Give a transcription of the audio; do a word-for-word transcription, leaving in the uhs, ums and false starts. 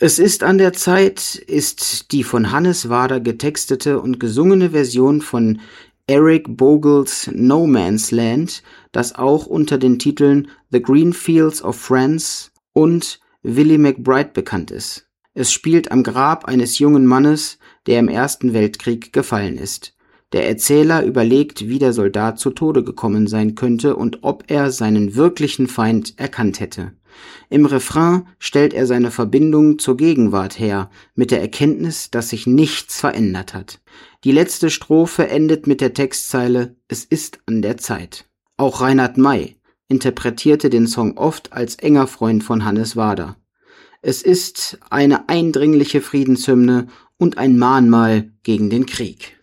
Es ist an der Zeit ist die von Hannes Wader getextete und gesungene Version von Eric Bogles No Man's Land, das auch unter den Titeln The Green Fields of France und Willie McBride bekannt ist. Es spielt am Grab eines jungen Mannes, der im Ersten Weltkrieg gefallen ist. Der Erzähler überlegt, wie der Soldat zu Tode gekommen sein könnte und ob er seinen wirklichen Feind erkannt hätte. Im Refrain stellt er seine Verbindung zur Gegenwart her, mit der Erkenntnis, dass sich nichts verändert hat. Die letzte Strophe endet mit der Textzeile „Es ist an der Zeit“. Auch Reinhard May interpretierte den Song oft als enger Freund von Hannes Wader. Es ist eine eindringliche Friedenshymne und ein Mahnmal gegen den Krieg.